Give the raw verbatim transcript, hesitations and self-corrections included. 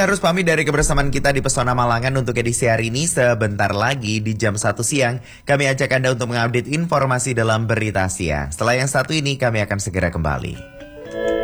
Saya harus pamit dari kebersamaan kita di Pesona Malangan untuk edisi hari ini. Sebentar lagi di jam satu siang, kami ajak Anda untuk mengupdate informasi dalam berita siang. Setelah yang satu ini, kami akan segera kembali.